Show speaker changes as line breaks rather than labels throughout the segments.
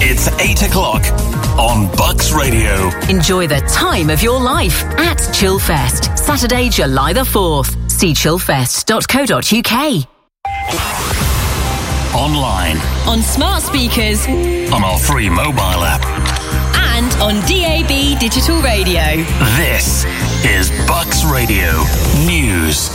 It's 8 o'clock on Bucks Radio.
Enjoy the time of your life at Chillfest, Saturday, July the 4th. See chillfest.co.uk.
Online.
On smart speakers.
On our free mobile app.
And on DAB Digital Radio.
This is Bucks Radio News.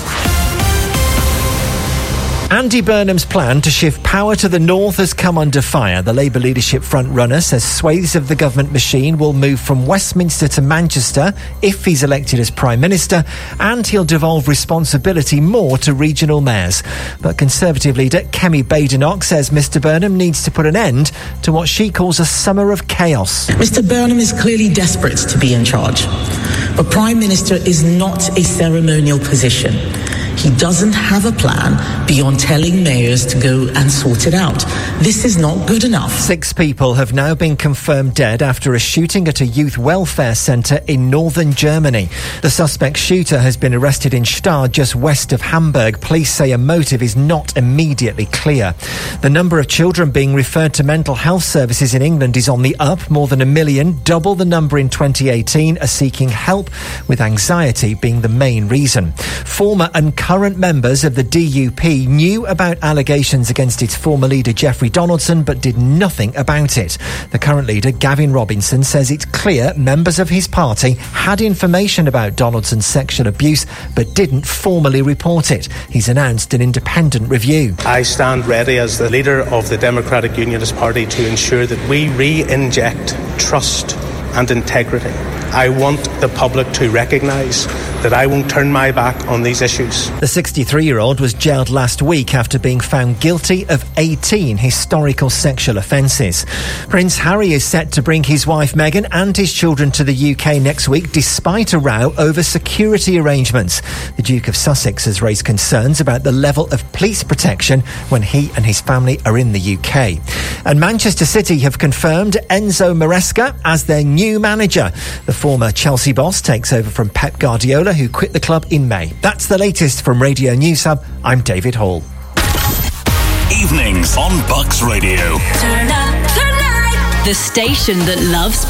Andy Burnham's plan to shift power to the north has come under fire. The Labour leadership front-runner says swathes of the government machine will move from Westminster to Manchester if he's elected as Prime Minister, and he'll devolve responsibility more to regional mayors. But Conservative leader Kemi Badenoch says Mr Burnham needs to put an end to what she calls a summer of chaos.
Mr Burnham is clearly desperate to be in charge, but Prime Minister is not a ceremonial position. He doesn't have a plan beyond telling mayors to go and sort it out. This is not good enough.
6 people have now been confirmed dead after a shooting at a youth welfare centre in northern Germany. The suspect shooter has been arrested in Stade, just west of Hamburg. Police say a motive is not immediately clear. The number of children being referred to mental health services in England is on the up. More than 1 million, double the number in 2018, are seeking help, with anxiety being the main reason. Former and current members of the DUP knew about allegations against its former leader Geoffrey Donaldson but did nothing about it. The current leader, Gavin Robinson, says it's clear members of his party had information about Donaldson's sexual abuse but didn't formally report it. He's announced an independent review.
I stand ready as the leader of the Democratic Unionist Party to ensure that we re-inject trust and integrity. I want the public to recognise that I won't turn my back on these issues.
The 63-year-old was jailed last week after being found guilty of 18 historical sexual offences. Prince Harry is set to bring his wife Meghan and his children to the UK next week, despite a row over security arrangements. The Duke of Sussex has raised concerns about the level of police protection when he and his family are in the UK. And Manchester City have confirmed Enzo Maresca as their new manager. The former Chelsea boss takes over from Pep Guardiola, who quit the club in May. That's the latest from Radio News Hub. I'm David Hall.
Evenings on Bucks Radio.
Turn up the night. The station that loves